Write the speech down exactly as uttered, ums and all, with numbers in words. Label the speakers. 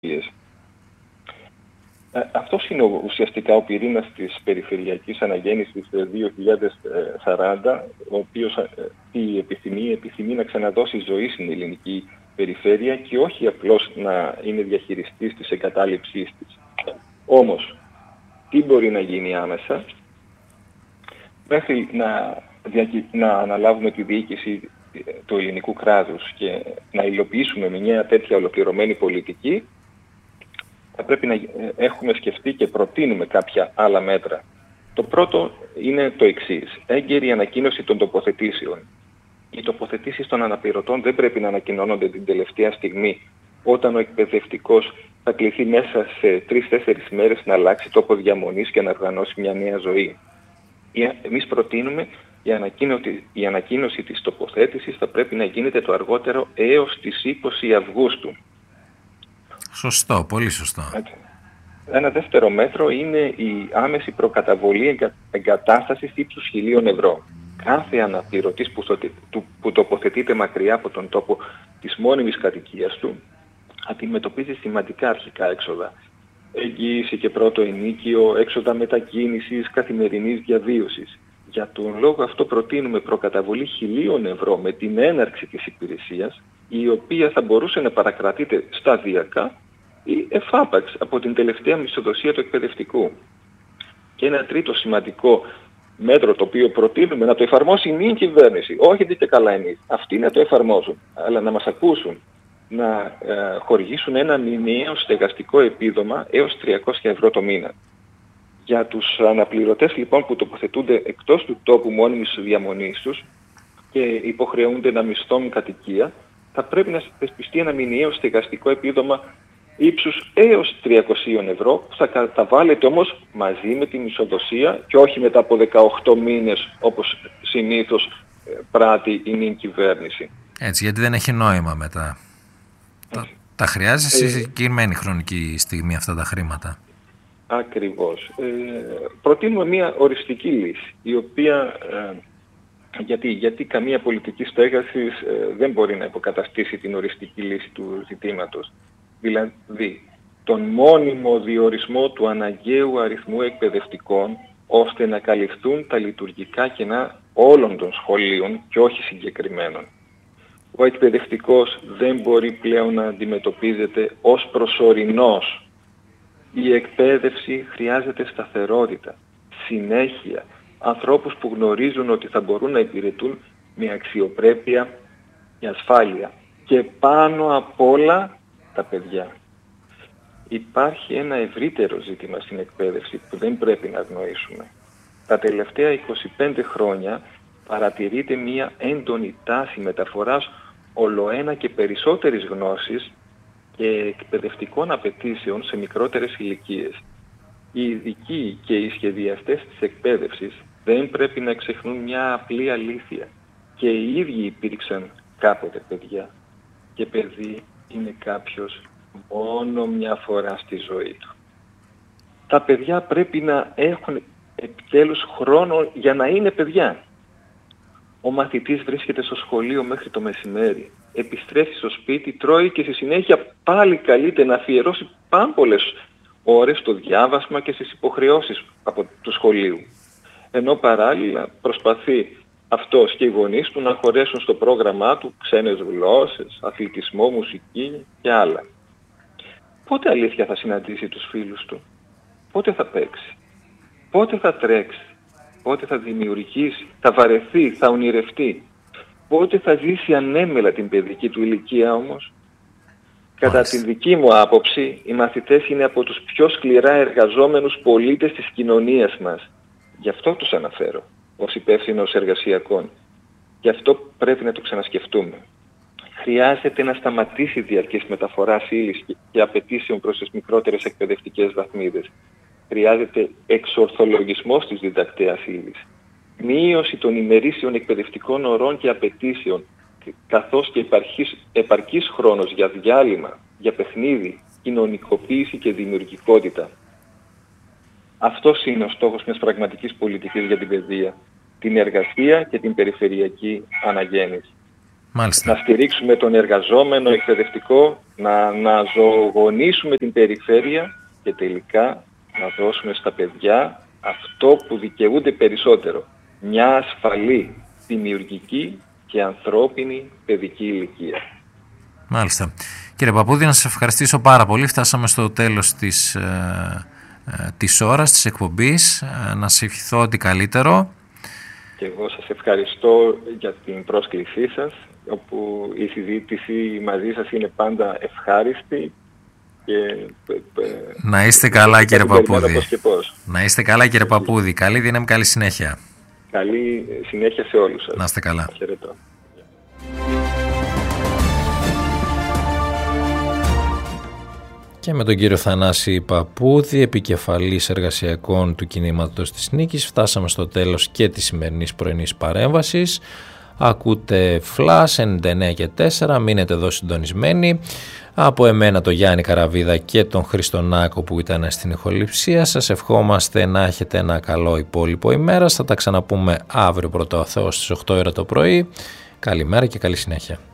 Speaker 1: Αυτός είναι ουσιαστικά ο πυρήνας της περιφερειακής αναγέννησης δύο χιλιάδες σαράντα, ο οποίος τι επιθυμεί, επιθυμεί να ξαναδώσει ζωή στην ελληνική περιφέρεια και όχι απλώς να είναι διαχειριστής της εγκατάλειψής της. Όμως, τι μπορεί να γίνει άμεσα? Μέχρι να, να αναλάβουμε τη διοίκηση του ελληνικού κράτους και να υλοποιήσουμε μια τέτοια ολοκληρωμένη πολιτική, θα πρέπει να έχουμε σκεφτεί και προτείνουμε κάποια άλλα μέτρα. Το πρώτο είναι το εξής: έγκαιρη ανακοίνωση των τοποθετήσεων. Οι τοποθετήσεις των αναπληρωτών δεν πρέπει να ανακοινώνονται την τελευταία στιγμή, όταν ο εκπαιδευτικός θα κληθεί μέσα σε τρεις-τέσσερις μέρες να αλλάξει τόπο διαμονής και να οργανώσει μια νέα ζωή. Εμείς προτείνουμε η ανακοίνωση, η ανακοίνωση της τοποθέτησης θα πρέπει να γίνεται το αργότερο έως τις είκοσι Αυγούστου.
Speaker 2: Σωστό, πολύ σωστό.
Speaker 1: Έτσι. Ένα δεύτερο μέτρο είναι η άμεση προκαταβολή εγκα, εγκατάστασης ύψους χιλίων ευρώ. Κάθε αναπληρωτής που, που τοποθετείται μακριά από τον τόπο της μόνιμης κατοικίας του αντιμετωπίζει σημαντικά αρχικά έξοδα. Εγγύηση και πρώτο ενίκιο, έξοδα μετακίνησης, καθημερινής διαβίωσης. Για τον λόγο αυτό προτείνουμε προκαταβολή χιλίων ευρώ με την έναρξη της υπηρεσίας, η οποία θα μπορούσε να παρακρατείται σταδιακά ή εφάπαξ από την τελευταία μισθοδοσία του εκπαιδευτικού. Και ένα τρίτο σημαντικό μέτρο το οποίο προτείνουμε να το εφαρμόσει η νέα κυβέρνηση, όχι δείτε καλά εμείς, αυτοί να το εφαρμόσουν, αλλά να μας ακούσουν, να ε, χορηγήσουν ένα μηνιαίο στεγαστικό επίδομα έως τριακόσια ευρώ το μήνα. Για τους αναπληρωτές λοιπόν που τοποθετούνται εκτός του τόπου μόνιμης διαμονής τους και υποχρεούνται να μισθώνουν κατοικία, θα πρέπει να θεσπιστεί ένα μηνιαίο στεγαστικό επίδομα ύψους έως τριακόσια ευρώ, που θα καταβάλλεται όμως μαζί με τη μισθοδοσία και όχι μετά από δεκαοκτώ μήνες όπως συνήθως πράττει η νυν κυβέρνηση.
Speaker 2: Έτσι, γιατί δεν έχει νόημα μετά. Τα, τα χρειάζεται σε συγκεκριμένη χρονική στιγμή αυτά τα χρήματα.
Speaker 1: Ακριβώς. Ε, προτείνουμε μια οριστική λύση, η οποία... Ε, γιατί, γιατί καμία πολιτική στέγαση ε, δεν μπορεί να υποκαταστήσει την οριστική λύση του ζητήματος. Δηλαδή, τον μόνιμο διορισμό του αναγκαίου αριθμού εκπαιδευτικών, ώστε να καλυφθούν τα λειτουργικά κενά όλων των σχολείων και όχι συγκεκριμένων. Ο εκπαιδευτικός δεν μπορεί πλέον να αντιμετωπίζεται ως προσωρινός. Η εκπαίδευση χρειάζεται σταθερότητα, συνέχεια, ανθρώπους που γνωρίζουν ότι θα μπορούν να υπηρετούν με αξιοπρέπεια και ασφάλεια. Και πάνω απ' όλα τα παιδιά. Υπάρχει ένα ευρύτερο ζήτημα στην εκπαίδευση που δεν πρέπει να αγνοήσουμε. Τα τελευταία είκοσι πέντε χρόνια παρατηρείται μια έντονη τάση μεταφοράς ολοένα και περισσότερης γνώσης και εκπαιδευτικών απαιτήσεων σε μικρότερες ηλικίες. Οι ειδικοί και οι σχεδιαστές της εκπαίδευσης δεν πρέπει να ξεχνούν μια απλή αλήθεια. Και οι ίδιοι υπήρξαν κάποτε παιδιά. Και παιδί είναι κάποιος μόνο μια φορά στη ζωή του. Τα παιδιά πρέπει να έχουν επιτέλους χρόνο για να είναι παιδιά. Ο μαθητής βρίσκεται στο σχολείο μέχρι το μεσημέρι, επιστρέφει στο σπίτι, τρώει και στη συνέχεια πάλι καλείται να αφιερώσει πάμπολες ώρες στο διάβασμα και στις υποχρεώσεις από του σχολείου. Ενώ παράλληλα προσπαθεί αυτός και οι γονείς του να χωρέσουν στο πρόγραμμά του ξένες γλώσσες, αθλητισμό, μουσική και άλλα. Πότε αλήθεια θα συναντήσει τους φίλους του? Πότε θα παίξει? Πότε θα τρέξει? Πότε θα δημιουργήσει? Θα βαρεθεί? Θα ονειρευτεί? Πότε θα ζήσει ανέμελα την παιδική του ηλικία όμως? Κατά τη δική μου άποψη, οι μαθητές είναι από τους πιο σκληρά εργαζόμενους πολίτες της κοινωνίας μας. Γι' αυτό τους αναφέρω ως υπεύθυνος εργασιακών. Γι' αυτό πρέπει να το ξανασκεφτούμε. Χρειάζεται να σταματήσει η διαρκής μεταφορά ύλης και απαιτήσεων προς τις μικρότερες εκπαιδευτικές βαθμίδες. Χρειάζεται εξορθολογισμός της διδακτέας ύλης. Μείωση των ημερήσιων εκπαιδευτικών ωρών και απαιτήσεων, καθώς και επαρκής, επαρκής χρόνος για διάλειμμα, για παιχνίδι, κοινωνικοποίηση και δημιουργικότητα. Αυτός είναι ο στόχος μιας πραγματικής πολιτικής για την παιδεία, την εργασία και την περιφερειακή αναγέννηση.
Speaker 2: Μάλιστα.
Speaker 1: Να στηρίξουμε τον εργαζόμενο εκπαιδευτικό, να, να ζωογονήσουμε την περιφέρεια και τελικά να δώσουμε στα παιδιά αυτό που δικαιούνται περισσότερο. Μια ασφαλή, δημιουργική και ανθρώπινη παιδική ηλικία.
Speaker 2: Μάλιστα. Κύριε Παπούδη, να σας ευχαριστήσω πάρα πολύ. Φτάσαμε στο τέλος της, ε, ε, της ώρας, της εκπομπής. Ε, να σας ευχηθώ ό,τι καλύτερο.
Speaker 1: Και εγώ σας ευχαριστώ για την πρόσκλησή σας, όπου η συζήτηση μαζί σας είναι πάντα ευχάριστη. Και,
Speaker 2: να είστε καλά, κύριε Παπούδη.
Speaker 1: Πώς και πώς.
Speaker 2: Να είστε καλά, κύριε Παπούδη. Καλή δύναμη, καλή συνέχεια.
Speaker 1: Καλή συνέχεια σε όλους σας.
Speaker 2: Να είστε καλά.
Speaker 1: Χαιρετώ.
Speaker 2: Και με τον κύριο Θανάση Παπούδη, επικεφαλής εργασιακών του κινήματος της Νίκης, φτάσαμε στο τέλος και της σημερινής πρωινής παρέμβασης. Ακούτε Flash ενενήντα εννέα και τέσσερα, μείνετε εδώ συντονισμένοι. Από εμένα τον Γιάννη Καραβίδα και τον Χριστονάκο που ήταν στην ηχοληψία, σας ευχόμαστε να έχετε ένα καλό υπόλοιπο ημέρας. Θα τα ξαναπούμε αύριο πρώτα ο Θεός στις οκτώ ώρα το πρωί. Καλημέρα και καλή συνέχεια.